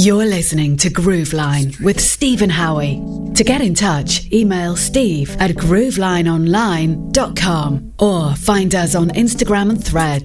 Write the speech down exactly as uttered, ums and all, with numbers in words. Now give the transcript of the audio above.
You're listening to Grooveline with Stephen Howie. To get in touch, email steve at groovelineonline dot com or find us on Instagram and Thread.